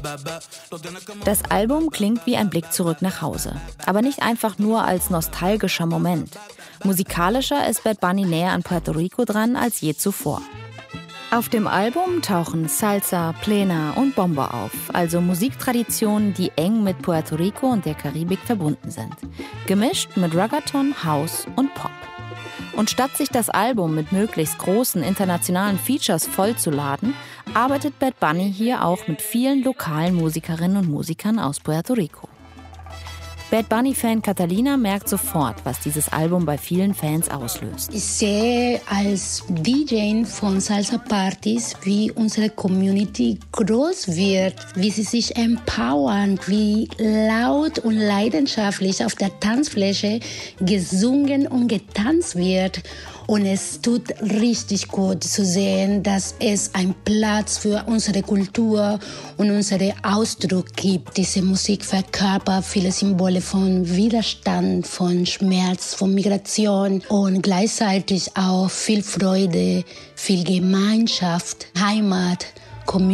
Das Album klingt wie ein Blick zurück nach Hause. Aber nicht einfach nur als nostalgischer Moment. Musikalischer ist Bad Bunny näher an Puerto Rico dran als je zuvor. Auf dem Album tauchen Salsa, Plena und Bombo auf, also Musiktraditionen, die eng mit Puerto Rico und der Karibik verbunden sind. Gemischt mit Reggaeton, House und Pop. Und statt sich das Album mit möglichst großen internationalen Features vollzuladen, arbeitet Bad Bunny hier auch mit vielen lokalen Musikerinnen und Musikern aus Puerto Rico. Bad Bunny-Fan Catalina merkt sofort, was dieses Album bei vielen Fans auslöst. Ich sehe als DJ von Salsa-Partys, wie unsere Community groß wird, wie sie sich empowern, wie laut und leidenschaftlich auf der Tanzfläche gesungen und getanzt wird. Und es tut richtig gut zu sehen, dass es einen Platz für unsere Kultur und unseren Ausdruck gibt. Diese Musik verkörpert viele Symbole von Widerstand, von Schmerz, von Migration und gleichzeitig auch viel Freude, viel Gemeinschaft, Heimat, Community.